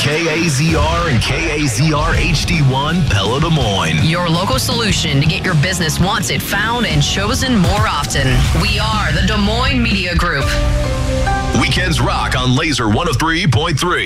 KAZR and KAZR HD1 Pella Des Moines. Your local solution to get your business wanted, found, and chosen more often. We are the Des Moines Media Group. Weekends rock on Laser 103.3.